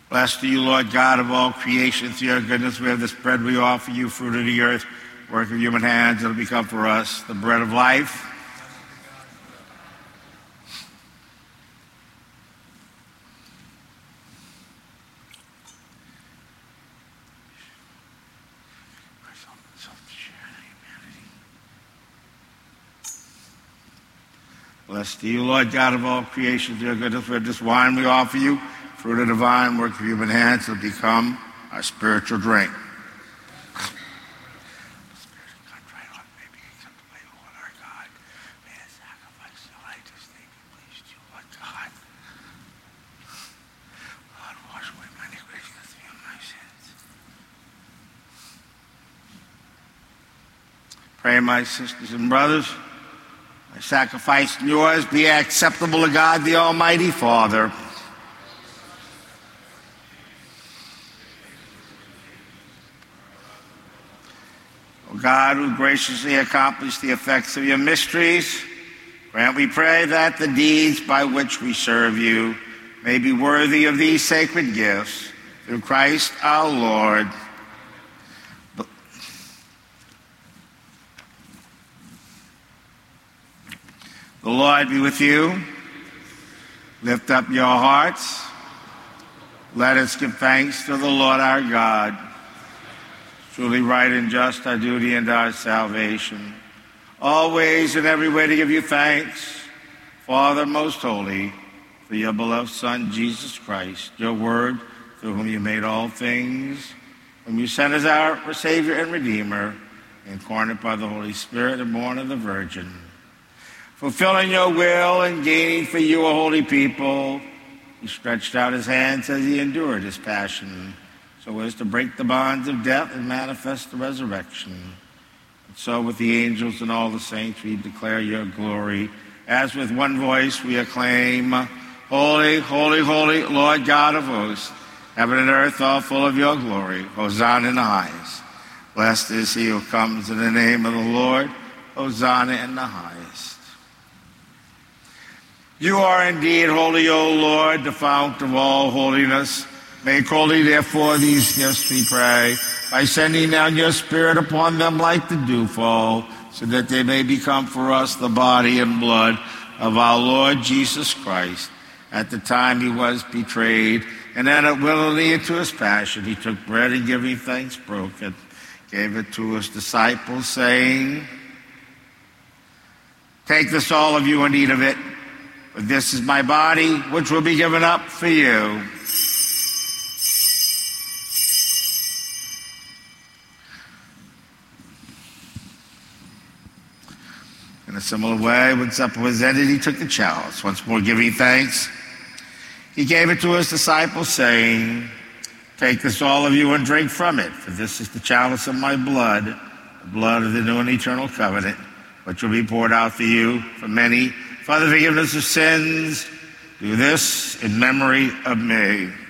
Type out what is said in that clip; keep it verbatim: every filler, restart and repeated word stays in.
Blessed are you, Lord God of all creation. Through your goodness we have this bread we offer you, fruit of the earth, work of human hands. It'll become for us the bread of life. Blessed are you, Lord God of all creation. Through your goodness we have this wine we offer you, fruit of the vine, work of human hands. It'll become our spiritual drink. Pray, my sisters and brothers, my sacrifice and yours be acceptable to God, the Almighty Father. O God, who graciously accomplished the effects of your mysteries, grant, we pray, that the deeds by which we serve you may be worthy of these sacred gifts. Through Christ our Lord. The Lord be with you. Lift up your hearts. Let us give thanks to the Lord our God. Truly right and just our duty and our salvation. Always and every way to give you thanks, Father most holy, for your beloved Son, Jesus Christ, your word, through whom you made all things, whom you sent as our Savior and Redeemer, incarnate by the Holy Spirit and born of the Virgin. Fulfilling your will and gaining for you a holy people, he stretched out his hands as he endured his passion, so as to break the bonds of death and manifest the resurrection. And so with the angels and all the saints we declare your glory, as with one voice we acclaim, Holy, holy, holy, Lord God of hosts, heaven and earth all full of your glory. Hosanna in the highest. Blessed is he who comes in the name of the Lord. Hosanna in the highest. You are indeed holy, O Lord, the fount of all holiness. Make holy, therefore, these gifts, we pray, by sending down your Spirit upon them like the dewfall, so that they may become for us the body and blood of our Lord Jesus Christ. At the time he was betrayed, and entered willingly into his passion, he took bread and, giving thanks, broke it, gave it to his disciples, saying, Take this, all of you, and eat of it. For this is my body, which will be given up for you. In a similar way, when supper was ended, he took the chalice. Once more giving thanks, he gave it to his disciples, saying, Take this, all of you, and drink from it. For this is the chalice of my blood, the blood of the new and eternal covenant, which will be poured out for you, for many, for the forgiveness of sins. Do this in memory of me.